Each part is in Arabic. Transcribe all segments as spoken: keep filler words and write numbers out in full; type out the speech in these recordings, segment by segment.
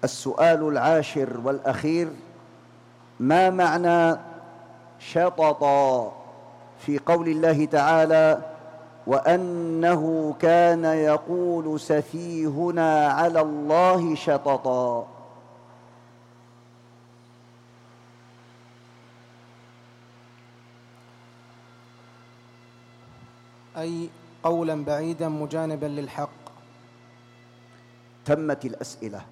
السؤال العاشر والأخير: ما معنى شطط في قول الله تعالى: وأنه كان يقول سفيهنا على الله شططا؟ أي قولا بعيدا مجانبا للحق. تمت الأسئلة.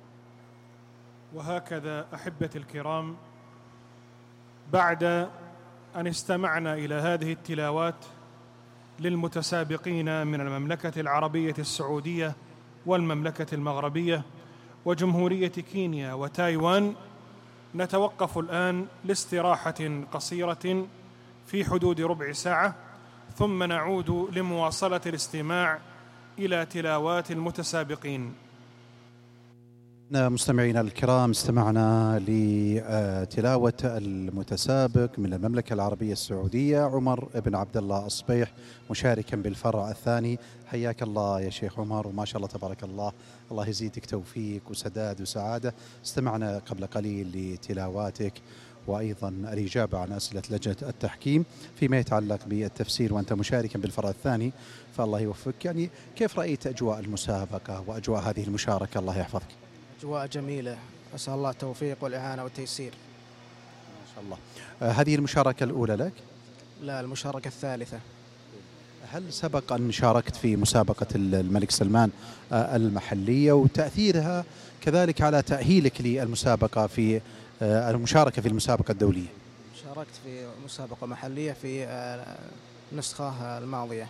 وهكذا أحبتي الكرام، بعد أن استمعنا إلى هذه التلاوات للمتسابقين من المملكة العربية السعودية والمملكة المغربية وجمهورية كينيا وتايوان، نتوقف الآن لاستراحة قصيرة في حدود ربع ساعة، ثم نعود لمواصلة الاستماع إلى تلاوات المتسابقين. مستمعينا الكرام، استمعنا لتلاوة المتسابق من المملكة العربية السعودية عمر بن عبد الله الصبيح مشاركا بالفرع الثاني. حياك الله يا شيخ عمر، وما شاء الله تبارك الله، الله يزيدك توفيق وسداد وسعادة. استمعنا قبل قليل لتلاواتك وأيضا الإجابة عن أسئلة لجنة التحكيم فيما يتعلق بالتفسير وأنت مشاركا بالفرع الثاني، فالله يوفقك. يعني كيف رأيت أجواء المسابقة وأجواء هذه المشاركة؟ الله يحفظك. أجواء جميلة، أسأل الله التوفيق والإعانة والتيسير. ما شاء الله. آه هذه المشاركة الأولى لك؟ لا، المشاركة الثالثة. هل سبق أن شاركت في مسابقة الملك سلمان آه المحلية وتأثيرها كذلك على تأهيلك للمسابقة في آه المشاركة في المسابقة الدولية؟ شاركت في مسابقة محلية في آه النسخة الماضية.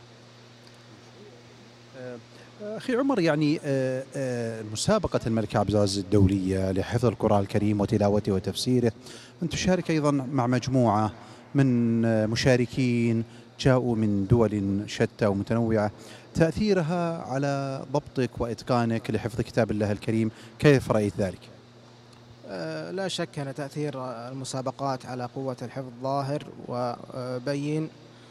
آه أخي عمر، يعني مسابقة الملك عبد العزيز الدولية لحفظ القرآن الكريم وتلاوته وتفسيره، أن تشارك أيضا مع مجموعة من مشاركين جاءوا من دول شتى ومتنوعة، تأثيرها على ضبطك وإتقانك لحفظ كتاب الله الكريم، كيف رأيت ذلك؟ لا شك أن تأثير المسابقات على قوة الحفظ ظاهر وبين،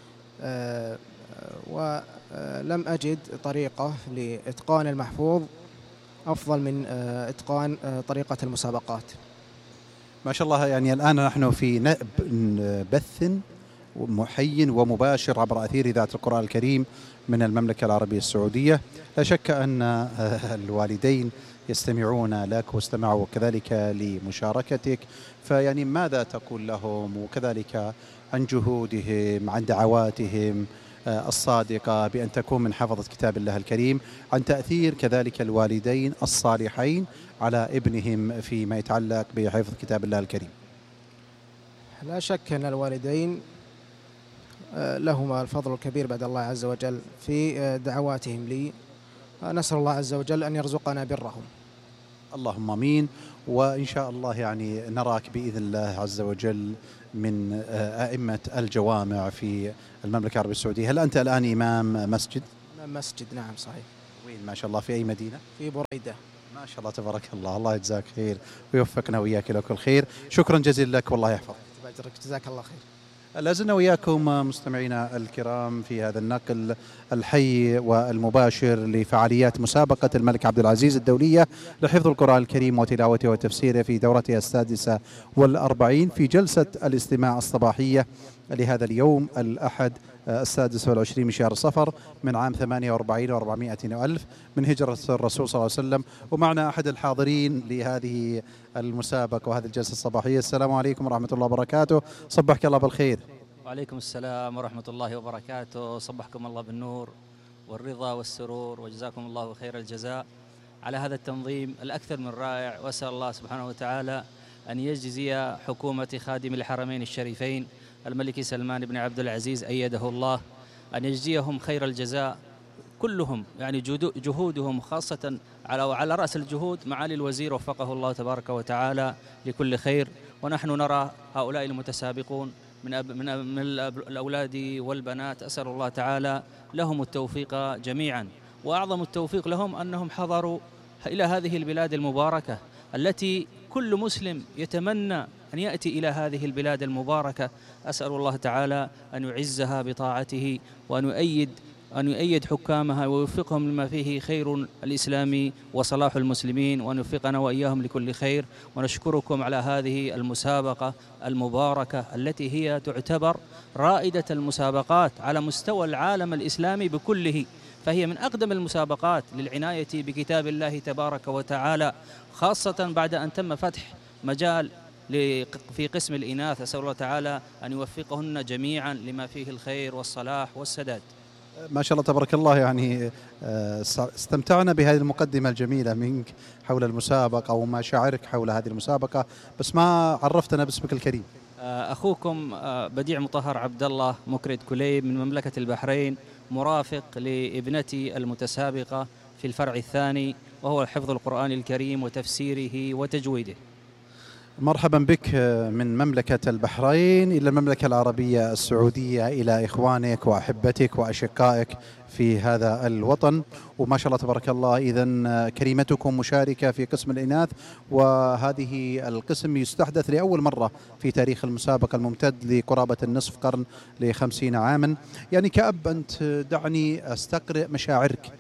ولم أجد طريقة لإتقان المحفوظ أفضل من إتقان طريقة المسابقات. ما شاء الله. يعني الآن نحن في بث محي ومباشر عبر أثير إذاعة القرآن الكريم من المملكة العربية السعودية. لا شك أن الوالدين يستمعون لك واستمعوا كذلك لمشاركتك، فيعني ماذا تقول لهم، وكذلك عن جهودهم، عن دعواتهم الصادقة بأن تكون من حفظة كتاب الله الكريم، عن تأثير كذلك الوالدين الصالحين على ابنهم فيما يتعلق بحفظ كتاب الله الكريم؟ لا شك أن الوالدين لهما الفضل الكبير بعد الله عز وجل في دعواتهم لي. نسأل الله عز وجل أن يرزقنا برهم. اللهم آمين. وإن شاء الله يعني نراك بإذن الله عز وجل من أئمة الجوامع في المملكة العربية السعودية. هل أنت الآن إمام مسجد؟ إمام مسجد، نعم صحيح. وين ما شاء الله؟ في أي مدينة؟ في بريدة. ما شاء الله تبارك الله، الله يجزاك خير ويوفقنا وإياك لكل خير. شكرا جزيلا لك والله يحفظك. جزاك الله خير. لازلنا وياكم مستمعينا الكرام في هذا النقل الحي والمباشر لفعاليات مسابقة الملك عبد العزيز الدولية لحفظ القرآن الكريم وتلاوته وتفسيره في دورتها السادسة والأربعين، في جلسة الاستماع الصباحية لهذا اليوم الأحد السادس والعشرين من شهر صفر من عام ثمانية وأربعين وأربعمائة وألف من هجرة الرسول صلى الله عليه وسلم. ومعنا أحد الحاضرين لهذه المسابقة وهذه الجلسة الصباحية. السلام عليكم ورحمة الله وبركاته، صبحك الله بالخير. وعليكم السلام ورحمة الله وبركاته، صبحكم الله بالنور والرضا والسرور، وجزاكم الله خير الجزاء على هذا التنظيم الأكثر من رائع. وأسأل الله سبحانه وتعالى أن يجزي حكومة خادم الحرمين الشريفين الملك سلمان بن عبد العزيز أيده الله، أن يجزيهم خير الجزاء كلهم، يعني جهودهم خاصة على وعلى رأس الجهود معالي الوزير وفقه الله تبارك وتعالى لكل خير. ونحن نرى هؤلاء المتسابقون من أب من, من الأولاد والبنات، أسأل الله تعالى لهم التوفيق جميعا، وأعظم التوفيق لهم أنهم حضروا إلى هذه البلاد المباركة التي كل مسلم يتمنى أن يأتي إلى هذه البلاد المباركة. أسأل الله تعالى أن يعزها بطاعته وأن يؤيد أن يؤيد حكامها ويوفقهم لما فيه خير الإسلام وصلاح المسلمين، وأن يوفقنا وإياهم لكل خير. ونشكركم على هذه المسابقة المباركة التي هي تعتبر رائدة المسابقات على مستوى العالم الإسلامي بكله، فهي من أقدم المسابقات للعناية بكتاب الله تبارك وتعالى، خاصة بعد أن تم فتح مجال في قسم الإناث. أسأل الله تعالى أن يوفقهن جميعا لما فيه الخير والصلاح والسداد. ما شاء الله تبارك الله، يعني استمتعنا بهذه المقدمة الجميلة منك حول المسابقة ومشاعرك حول هذه المسابقة، بس ما عرفتنا باسمك الكريم. أخوكم بديع مطهر عبد الله مكرد كليب من مملكة البحرين، مرافق لابنتي المتسابقة في الفرع الثاني، وهو حفظ القرآن الكريم وتفسيره وتجويده. مرحبا بك من مملكة البحرين إلى المملكة العربية السعودية، إلى إخوانك وأحبتك وأشقائك في هذا الوطن. وما شاء الله تبارك الله، إذن كريمتكم مشاركة في قسم الإناث، وهذه القسم يستحدث لأول مرة في تاريخ المسابقة الممتد لقرابة النصف قرن لخمسين عاما. يعني كأب أنت دعني أستقرئ مشاعرك،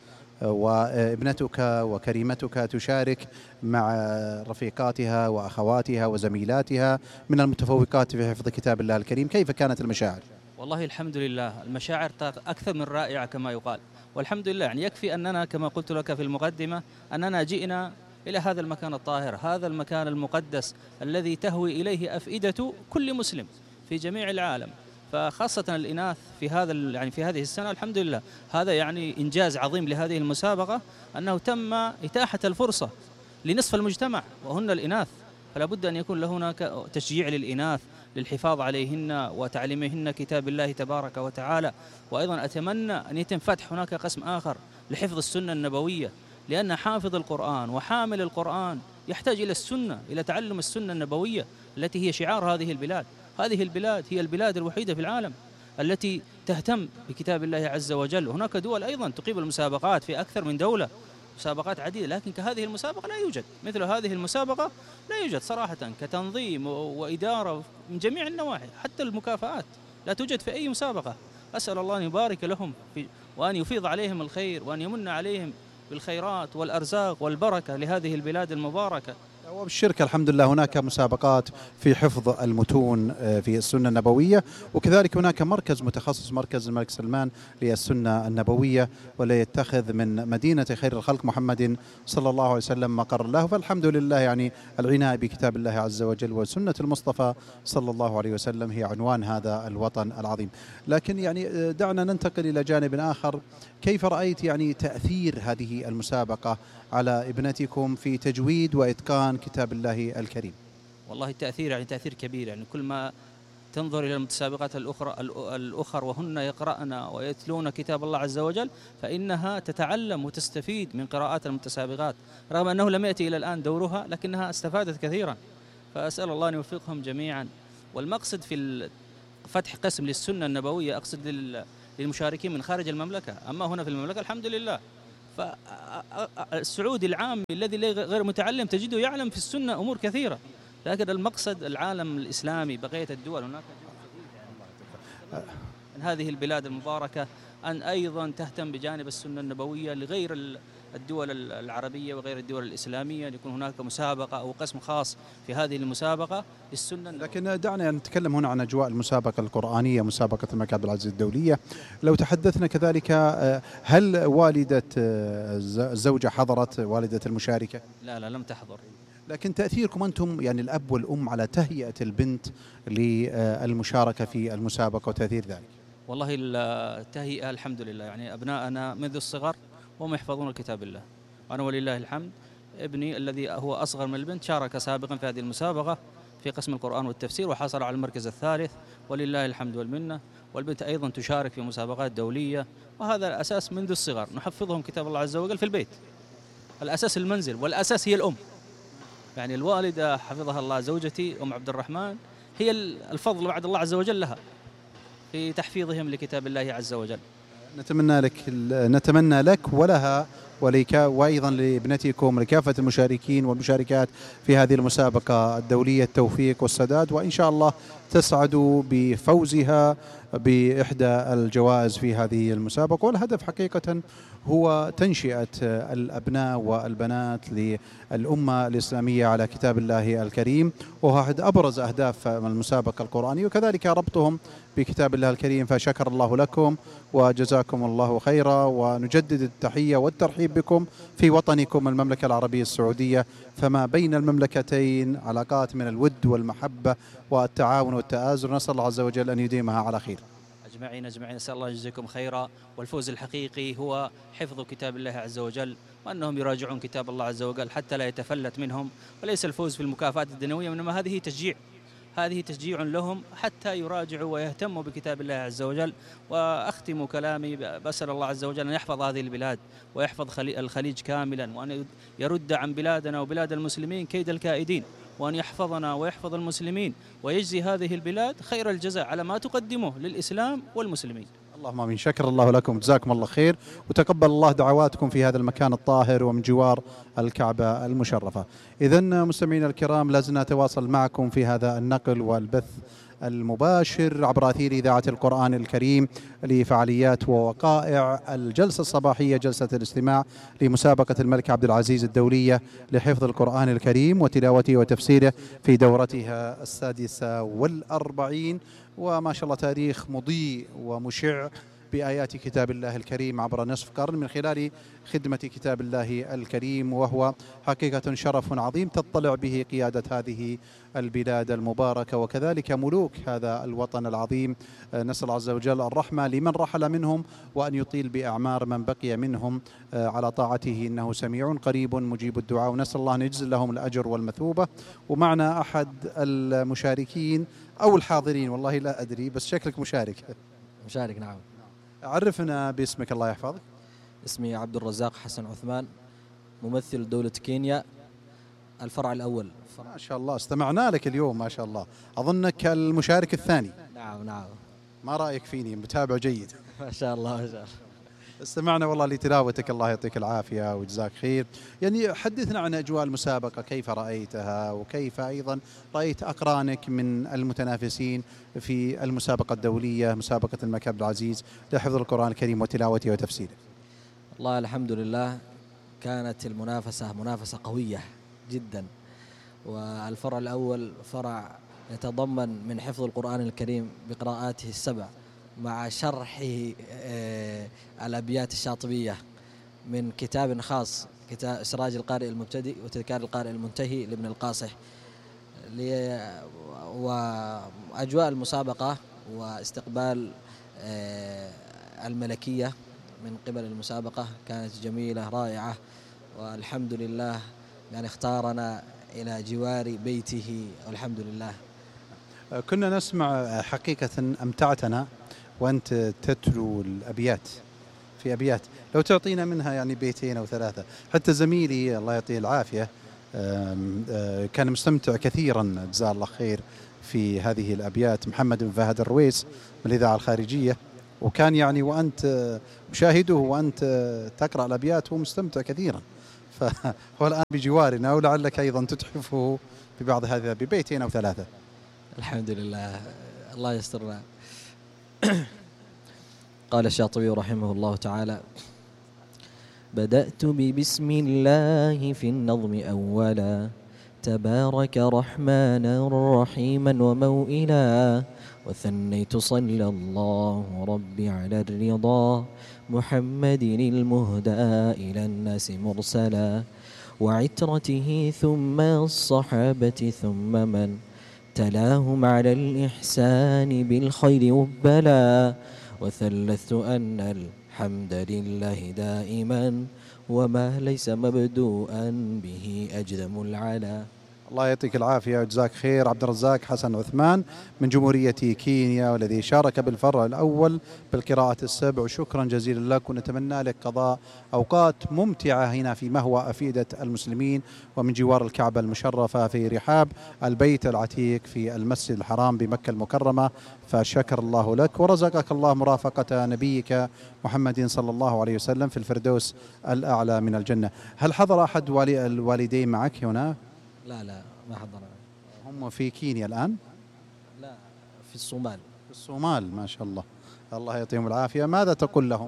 وابنتك وكريمتك تشارك مع رفيقاتها وأخواتها وزميلاتها من المتفوقات في حفظ كتاب الله الكريم، كيف كانت المشاعر؟ والله الحمد لله المشاعر أكثر من رائعة كما يقال، والحمد لله. يعني يكفي أننا كما قلت لك في المقدمة أننا جئنا إلى هذا المكان الطاهر، هذا المكان المقدس الذي تهوي إليه أفئدة كل مسلم في جميع العالم، فخاصة الإناث في هذا يعني في هذه السنة. الحمد لله هذا يعني إنجاز عظيم لهذه المسابقة، أنه تم إتاحة الفرصة لنصف المجتمع وهن الإناث، فلا بد أن يكون هناك تشجيع للإناث للحفاظ عليهن وتعليمهن كتاب الله تبارك وتعالى. وأيضا أتمنى أن يتم فتح هناك قسم آخر لحفظ السنة النبوية، لأن حافظ القرآن وحامل القرآن يحتاج إلى السنة، إلى تعلم السنة النبوية التي هي شعار هذه البلاد. هذه البلاد هي البلاد الوحيدة في العالم التي تهتم بكتاب الله عز وجل. هناك دول أيضا تقيم المسابقات في أكثر من دولة، مسابقات عديدة، لكن كهذه المسابقة لا يوجد مثل هذه المسابقة، لا يوجد صراحة كتنظيم وإدارة من جميع النواحي، حتى المكافآت لا توجد في أي مسابقة. أسأل الله أن يبارك لهم في وأن يفيض عليهم الخير، وأن يمن عليهم بالخيرات والأرزاق والبركة لهذه البلاد المباركة. وبالشركة الحمد لله هناك مسابقات في حفظ المتون في السنة النبوية، وكذلك هناك مركز متخصص، مركز الملك سلمان للسنة النبوية، ولا يتخذ من مدينة خير الخلق محمد صلى الله عليه وسلم مقر له. فالحمد لله يعني العناية بكتاب الله عز وجل وسنة المصطفى صلى الله عليه وسلم هي عنوان هذا الوطن العظيم. لكن يعني دعنا ننتقل إلى جانب آخر. كيف رأيت يعني تأثير هذه المسابقة على ابنتكم في تجويد وإتقان كتاب الله الكريم؟ والله التأثير يعني تأثير كبير، يعني كل ما تنظر إلى المتسابقات الأخرى الأخر وهن يقرأن ويتلون كتاب الله عز وجل، فإنها تتعلم وتستفيد من قراءات المتسابقات، رغم أنه لم يأتي إلى الآن دورها لكنها استفادت كثيرا. فأسأل الله أن يوفقهم جميعا. والمقصد في فتح قسم للسنة النبوية أقصد للمشاركين من خارج المملكة، أما هنا في المملكة الحمد لله فالسعودي العام الذي غير متعلم تجده يعلم في السنة أمور كثيرة، لكن المقصد العالم الإسلامي بقية الدول هناك من هذه البلاد المباركة أن أيضا تهتم بجانب السنة النبوية لغير الدول العربية وغير الدول الإسلامية، يكون هناك مسابقة أو قسم خاص في هذه المسابقة للسنة النبوية. لكن دعنا نتكلم هنا عن أجواء المسابقة القرآنية، مسابقة الملك عبد العزيز الدولية. لو تحدثنا كذلك، هل والدة الزوجة حضرت، والدة المشاركة؟ لا لا لم تحضر. لكن تأثيركم أنتم يعني الأب والأم على تهيئة البنت للمشاركة في المسابقة وتأثير ذلك؟ والله التهيئة الحمد لله، يعني أبناءنا منذ الصغر وهم يحفظون كتاب الله. أنا ولله الحمد ابني الذي هو أصغر من البنت شارك سابقا في هذه المسابقة في قسم القرآن والتفسير وحصل على المركز الثالث ولله الحمد والمنة. والبنت أيضا تشارك في مسابقات دولية، وهذا الأساس منذ الصغر، نحفظهم كتاب الله عز وجل في البيت. الأساس المنزل والأساس هي الأم، يعني الوالدة حفظها الله زوجتي أم عبد الرحمن هي الفضل بعد الله عز وجل لها في تحفيظهم لكتاب الله عز وجل. نتمنى لك نتمنى لك ولها وأيضا لابنتكم لكافة المشاركين والمشاركات في هذه المسابقة الدولية التوفيق والسداد، وإن شاء الله تسعدوا بفوزها بإحدى الجوائز في هذه المسابقة. والهدف حقيقة هو تنشئة الأبناء والبنات للأمة الإسلامية على كتاب الله الكريم، وهو أحد أبرز أهداف المسابقة القرآنية، وكذلك ربطهم بكتاب الله الكريم. فشكر الله لكم وجزاكم الله خيرا، ونجدد التحية والترحيب بكم في وطنكم المملكة العربية السعودية. فما بين المملكتين علاقات من الود والمحبة والتعاون والتآزر، نسأل الله عز وجل أن يديمها على خير. أجمعين أجمعين، نسأل الله يجزيكم خيرا. والفوز الحقيقي هو حفظ كتاب الله عز وجل، وأنهم يراجعون كتاب الله عز وجل حتى لا يتفلت منهم، وليس الفوز في المكافآت الدنيوية، وإنما هذه تشجيع هذه تشجيع لهم حتى يراجعوا ويهتموا بكتاب الله عز وجل. وأختم كلامي بسأل الله عز وجل أن يحفظ هذه البلاد ويحفظ الخليج كاملا، وأن يرد عن بلادنا وبلاد المسلمين كيد الكائدين، وأن يحفظنا ويحفظ المسلمين، ويجزي هذه البلاد خير الجزاء على ما تقدمه للإسلام والمسلمين. اللهم امين. شكر الله لكم، جزاكم الله خير، وتقبل الله دعواتكم في هذا المكان الطاهر ومن جوار الكعبة المشرفة. إذن مستمعينا الكرام، لازلنا نتواصل معكم في هذا النقل والبث المباشر عبر أثير إذاعة القرآن الكريم لفعاليات ووقائع الجلسة الصباحية، جلسة الاستماع لمسابقة الملك عبد العزيز الدولية لحفظ القرآن الكريم وتلاوته وتفسيره في دورتها السادسة والأربعين. وما شاء الله تاريخ مضيء ومشع بآيات كتاب الله الكريم عبر نصف قرن من خلال خدمة كتاب الله الكريم، وهو حقيقة شرف عظيم تطلع به قيادة هذه البلاد المباركة وكذلك ملوك هذا الوطن العظيم. نسأل الله عز وجل الرحمة لمن رحل منهم، وأن يطيل بأعمار من بقي منهم على طاعته، إنه سميع قريب مجيب الدعاء، ونسأل الله أن يجزل لهم الأجر والمثوبة. ومعنا أحد المشاركين أو الحاضرين، والله لا أدري، بس شكلك مشارك. مشارك نعم. عرفنا باسمك الله يحفظك. اسمي عبد الرزاق حسن عثمان، ممثل دولة كينيا الفرع الأول. ما شاء الله، استمعنا لك اليوم ما شاء الله، أظنك المشارك الثاني. نعم نعم. ما رأيك فيني؟ متابع جيد. ما شاء الله ما شاء الله. استمعنا والله لتلاوتك، الله يعطيك العافية وجزاك خير. يعني حدثنا عن أجواء المسابقة، كيف رأيتها، وكيف أيضا رأيت أقرانك من المتنافسين في المسابقة الدولية مسابقة الملك عبد العزيز لحفظ القرآن الكريم وتلاوته وتفسيره. والله الحمد لله كانت المنافسة منافسة قوية جدا، والفرع الأول فرع يتضمن من حفظ القرآن الكريم بقراءاته السبع مع شرح الأبيات الشاطبية من كتاب خاص، كتاب سراج القارئ المبتدئ وتذكار القارئ المنتهي لابن القاصح. وأجواء المسابقة واستقبال الملكية من قبل المسابقة كانت جميلة رائعة، والحمد لله يعني اختارنا إلى جوار بيته والحمد لله. كنا نسمع حقيقة أمتعتنا وأنت تتلو الأبيات في أبيات، لو تعطينا منها يعني بيتين أو ثلاثة. حتى زميلي الله يعطيه العافية كان مستمتع كثيرا جزاه الله خير في هذه الأبيات، محمد بن فهد الرويس من الإذاعة الخارجية، وكان يعني وأنت مشاهده وأنت تقرأ الأبيات هو مستمتع كثيرا، فهو الآن بجوارنا، ولعلك أيضا تتحفه ببعض هذا ببيتين أو ثلاثة. الحمد لله الله يسترنا. قال الشاطبي رحمه الله تعالى: بدأت ببسم الله في النظم أولا، تبارك رحمانا رحيما وموئلا، وثنيت صلى الله ربي على الرضا، محمد المهدى إلى الناس مرسلا، وعترته ثم الصحابة ثم من تلاهم على الإحسان بالخير وبلا، وثلثت أن الحمد لله دائما، وما ليس مبدوءا به أجدم العلا. الله يعطيك العافية وجزاك خير. عبد الرزاق حسن عثمان من جمهورية كينيا، والذي شارك بالفرع الأول بالقراءة السبع، وشكرا جزيلا لك، ونتمنى لك قضاء أوقات ممتعة هنا في مهوى أفئدة المسلمين ومن جوار الكعبة المشرفة في رحاب البيت العتيق في المسجد الحرام بمكة المكرمة. فشكر الله لك ورزقك الله مرافقة نبيك محمد صلى الله عليه وسلم في الفردوس الأعلى من الجنة. هل حضر أحد والي الوالدين معك هنا؟ لا لا ما حضر. هم في كينيا الآن؟ لا في الصومال. في الصومال، ما شاء الله، الله يعطيهم العافية. ماذا تقول لهم؟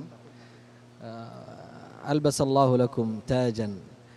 ألبس الله لكم تاجا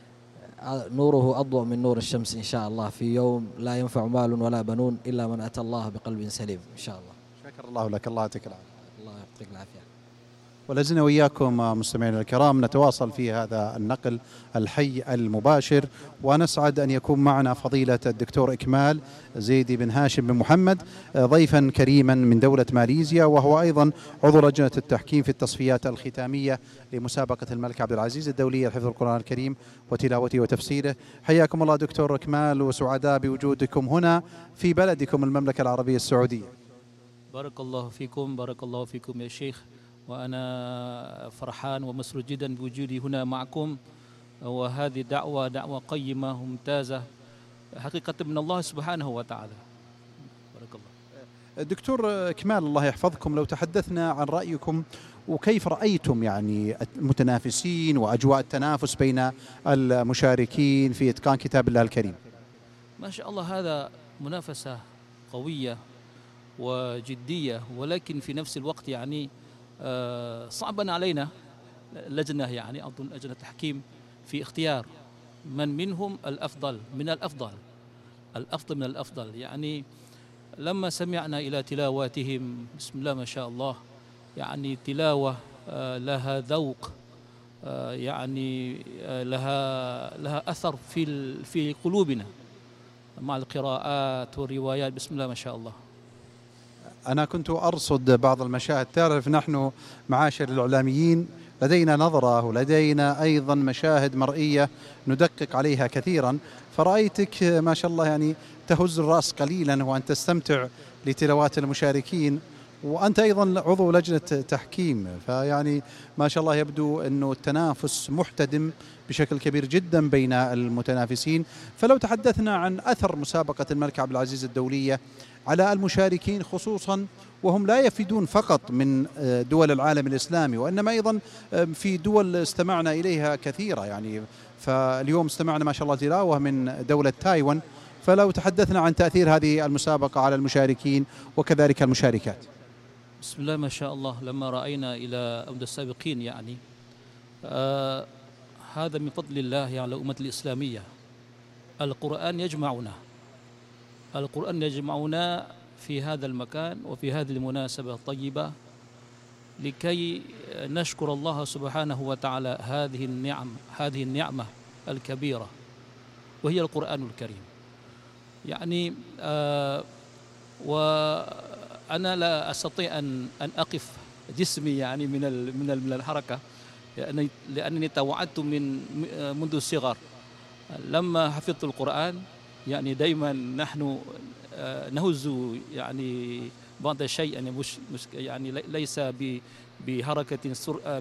نوره أضوء من نور الشمس إن شاء الله، في يوم لا ينفع مال ولا بنون إلا من أتى الله بقلب سليم إن شاء الله. شكر الله لك، الله يعطيك العافية. الله يعطيك العافية. ولازلنا وإياكم مستمعينا الكرام نتواصل في هذا النقل الحي المباشر، ونسعد أن يكون معنا فضيلة الدكتور إكمال زيدي بن هاشم بن محمد، ضيفا كريما من دولة ماليزيا، وهو أيضا عضو لجنة التحكيم في التصفيات الختامية لمسابقة الملك عبد العزيز الدولية لحفظ القرآن الكريم وتلاوته وتفسيره. حياكم الله دكتور إكمال، وسعداء بوجودكم هنا في بلدكم المملكة العربية السعودية. بارك الله فيكم، بارك الله فيكم يا شيخ، وأنا فرحان ومسرور جدا بوجودي هنا معكم، وهذه دعوة دعوة قيمة وممتازة حقيقة من الله سبحانه وتعالى. بارك الله. دكتور إكمال الله يحفظكم، لو تحدثنا عن رأيكم وكيف رأيتم يعني المتنافسين وأجواء التنافس بين المشاركين في إتقان كتاب الله الكريم. ما شاء الله، هذا منافسة قوية وجدية، ولكن في نفس الوقت يعني صعبا علينا لجنة، يعني أظن لجنة تحكيم في اختيار من منهم الأفضل من الأفضل الأفضل من الأفضل. يعني لما سمعنا إلى تلاواتهم بسم الله ما شاء الله، يعني تلاوة لها ذوق، يعني لها لها أثر في في قلوبنا مع القراءات والروايات. بسم الله ما شاء الله. أنا كنت أرصد بعض المشاهد، تعرف نحن معاشر الإعلاميين لدينا نظرة ولدينا أيضا مشاهد مرئية ندقق عليها كثيرا، فرأيتك ما شاء الله يعني تهز الرأس قليلا وأن تستمتع لتلاوات المشاركين، وأنت أيضا عضو لجنة تحكيم، فيعني ما شاء الله يبدو أنه التنافس محتدم بشكل كبير جدا بين المتنافسين. فلو تحدثنا عن أثر مسابقة الملك عبد العزيز الدولية على المشاركين، خصوصا وهم لا يفيدون فقط من دول العالم الإسلامي، وإنما أيضا في دول استمعنا إليها كثيرة، يعني فاليوم استمعنا ما شاء الله تلاوة من دولة تايوان. فلو تحدثنا عن تأثير هذه المسابقة على المشاركين وكذلك المشاركات. بسم الله ما شاء الله، لما رأينا إلى أمد السابقين يعني آه هذا من فضل الله على الأمة الإسلامية. القرآن يجمعنا، القرآن يجمعنا في هذا المكان وفي هذه المناسبة الطيبة لكي نشكر الله سبحانه وتعالى هذه النعم هذه النعمة الكبيرة وهي القرآن الكريم. يعني آه وأنا لا أستطيع أن أن أقف جسمي يعني من من من الحركة، لأنني لأنني توعدت من منذ الصغر لما حفظت القرآن. يعني دائما نحن نهز يعني بعض الشيء، يعني مش مش يعني ليس بحركة سرعة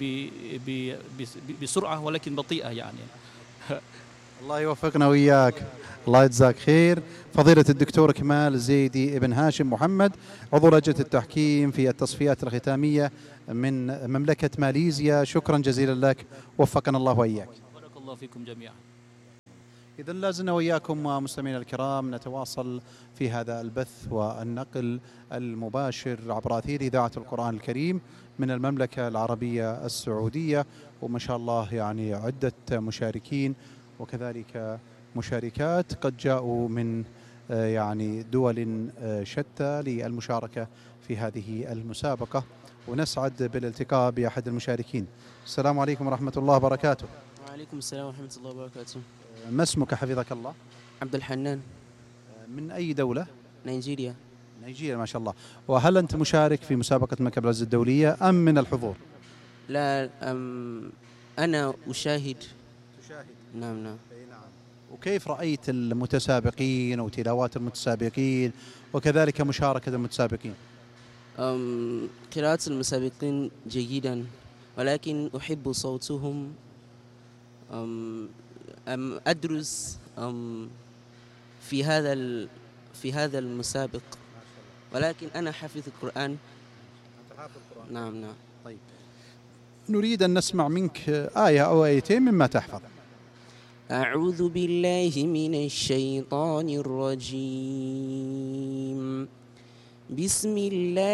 بسرعة ولكن بطيئة يعني. الله يوفقنا وإياك، الله يجزاك خير. فضيلة الدكتور كمال زيدي ابن هاشم محمد، عضو لجنة التحكيم في التصفيات الختامية من مملكة ماليزيا، شكرا جزيلا لك، وفقنا الله وإياك. بارك الله فيكم جميعا. إذا لازلنا وإياكم مستمعينا الكرام نتواصل في هذا البث والنقل المباشر عبر أثير إذاعة القرآن الكريم من المملكة العربية السعودية، وما شاء الله يعني عدة مشاركين وكذلك مشاركات قد جاءوا من يعني دول شتى للمشاركة في هذه المسابقة، ونسعد بالالتقاء بأحد المشاركين. السلام عليكم ورحمة الله وبركاته. وعليكم السلام ورحمة الله وبركاته. ما اسمك حفظك الله؟ عبد الحنان. من أي دولة؟ نيجيريا. نيجيريا ما شاء الله. وهل أنت مشارك في مسابقة الملك عبد العزيز الدولية أم من الحضور؟ لا أم أنا أشاهد. تشاهد؟ نعم نعم. أي نعم. وكيف رأيت المتسابقين وتلاوات المتسابقين وكذلك مشاركة المتسابقين؟ أم قراءة المسابقين جيدا، ولكن أحب صوتهم. أم أم أدرس أم في هذا في هذا المسابق، ولكن أنا حافظ القرآن. نعم نعم. طيب، نريد أن نسمع منك آية أو آيتين مما تحفظ. أعوذ بالله من الشيطان الرجيم. بسم الله